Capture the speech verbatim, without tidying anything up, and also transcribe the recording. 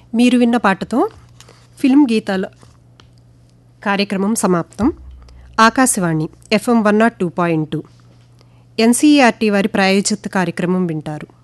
మీరు విన్న పాటతో ఫిల్మ్ గీతాల కార్యక్రమం సమాప్తం. Akashvani FM one not two point two NCERT వారి ప్రాయోజిత కార్యక్రమం వింటారు.